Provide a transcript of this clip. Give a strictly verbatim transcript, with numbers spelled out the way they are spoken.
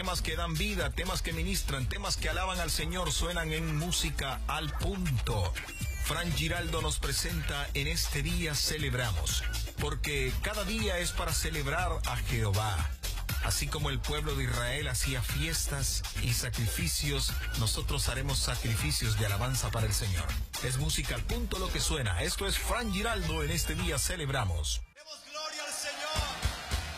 temas que dan vida, temas que ministran, temas que alaban al Señor, suenan en Música al Punto. Fran Giraldo nos presenta En este día celebramos, porque cada día es para celebrar a Jehová. Así como el pueblo de Israel hacía fiestas y sacrificios, nosotros haremos sacrificios de alabanza para el Señor. Es Música al Punto lo que suena. Esto es Fran Giraldo, En este día celebramos.